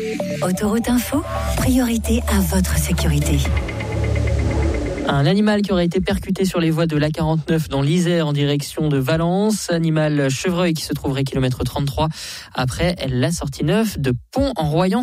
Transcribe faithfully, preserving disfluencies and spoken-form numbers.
Autoroute Info, priorité à votre sécurité. Un animal qui aurait été percuté sur les voies de l'A quarante-neuf dans l'Isère en direction de Valence. Animal chevreuil qui se trouverait kilomètre trente-trois après la sortie neuf de Pont-en-Royans.